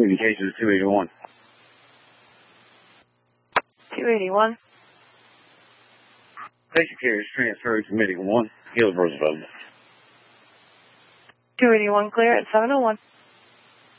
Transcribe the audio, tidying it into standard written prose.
Communications 281. 281. Patient care is transferred to Medical 1, Hillsborough Development. 281 clear at 701.